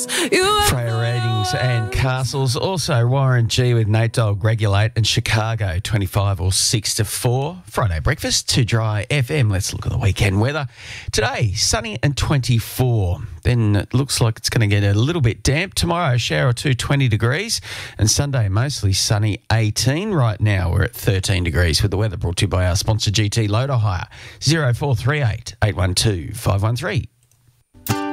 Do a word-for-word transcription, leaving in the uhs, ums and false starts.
Freya Ratings and Castles. Also, Warren G with Nate Dogg, Regulate, and Chicago, twenty-five or six to four. Friday breakfast, Too Dry F M. Let's look at the weekend weather. Today, sunny and twenty-four. Then it looks like it's going to get a little bit damp. Tomorrow, a shower or two, twenty degrees. And Sunday, mostly sunny, eighteen. Right now, we're at thirteen degrees with the weather brought to you by our sponsor, G T Loader Hire. zero four three eight, eight one two, five one three.